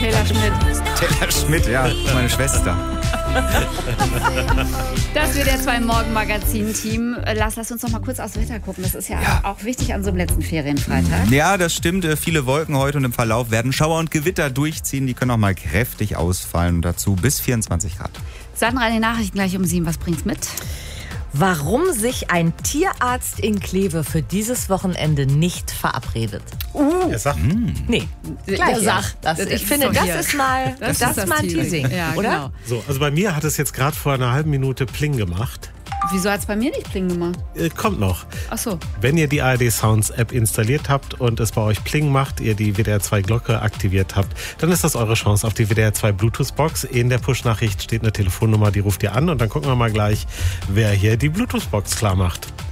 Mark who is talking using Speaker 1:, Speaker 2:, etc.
Speaker 1: Taylor Schmidt.
Speaker 2: Taylor Schmidt, ja, meine Schwester.
Speaker 1: Das WDR 2 Morgenmagazin-Team. Lass uns noch mal kurz aufs Wetter gucken. Das ist ja auch wichtig an so einem letzten Ferienfreitag.
Speaker 2: Ja, das stimmt. Viele Wolken heute und im Verlauf werden Schauer und Gewitter durchziehen. Die können auch mal kräftig ausfallen und dazu bis 24 Grad.
Speaker 1: Sandra, die Nachrichten gleich um 7. Was bringt's mit?
Speaker 3: Warum sich ein Tierarzt in Kleve für dieses Wochenende nicht verabredet?
Speaker 4: Er sagt,
Speaker 3: Nee, gleich sag. Ich finde, das ist mal ein Teasing,
Speaker 1: ja,
Speaker 3: oder?
Speaker 1: Genau.
Speaker 4: so, also bei mir hat es jetzt gerade vor einer halben Minute Pling gemacht.
Speaker 1: Wieso hat's bei mir nicht Pling gemacht?
Speaker 4: Kommt noch.
Speaker 1: Ach so.
Speaker 4: Wenn ihr die ARD Sounds App installiert habt und es bei euch Pling macht, ihr die WDR 2 Glocke aktiviert habt, dann ist das eure Chance auf die WDR 2 Bluetooth-Box. In der Push-Nachricht steht eine Telefonnummer, die ruft ihr an und dann gucken wir mal gleich, wer hier die Bluetooth-Box klar macht.